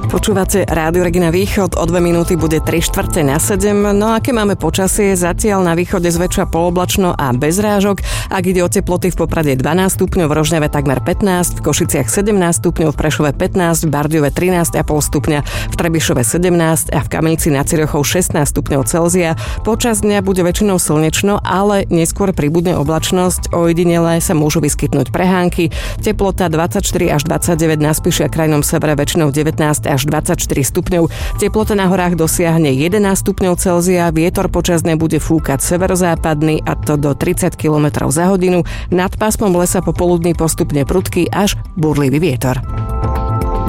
Počúvate Rádio Regina Východ, o 2 minúty bude 6:45. No a aké máme počasie? Zatiaľ na východe zväčša poloblačno a bez rážok. Ak ide o teploty, v Poprade 12 stupňov, v Rožňave takmer 15, v Košiciach 17 stupňov, v Prešove 15, v Bardejove 13,5 stupňa, v Trebišove 17 a v Kamenici nad Cirochou 16 stupňov Celzia. Počas dňa bude väčšinou slnečno, ale neskôr pribudne oblačnosť. Ojedinele sa môžu vyskytnúť prehánky. Teplota 24 až 29, na Spiši a krajnom severe väčšinou 19 až 24 stupňov. Teplota na horách dosiahne 11 stupňov Celzia, vietor počas dňa bude fúkať severozápadný, a to do 30 km za hodinu. Nad pásmom lesa popoludní postupne prudký až burlivý vietor.